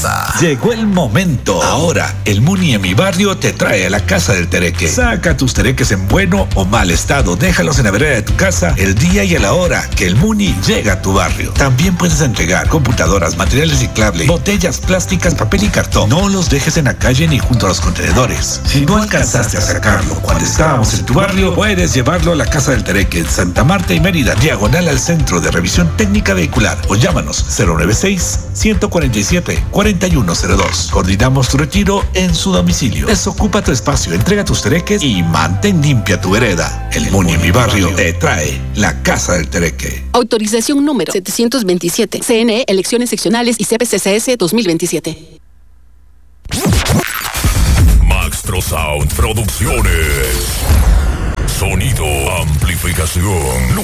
casa. Llegó el momento. Ahora, el Muni en mi barrio te trae a la Casa del Tereque. Saca tus tereques en bueno o mal estado. Déjalos en la vereda de tu casa el día y a la hora que el Muni llega a tu barrio. También puedes entregar computadoras, material reciclable, botellas plásticas, papel y cartón. No los dejes en la calle ni junto a los contenedores. Si no alcanzaste a sacarlo cuando estábamos en tu barrio, puedes llevarlo a la Casa del Tereque en Santa Marta y Mérida, diagonal al Centro de Revisión Técnica Vehicular, o llámanos 096-147-4102. Coordinamos tu retiro en su domicilio. Desocupa tu espacio, entrega tus tereques y mantén limpia tu vereda. El Muni en mi barrio te trae la Casa del Tereque. Autorización número 727. CNE, Elecciones Seccionales y CPCCS 2027. Maxtro Sound Producciones. Sonido, amplificación,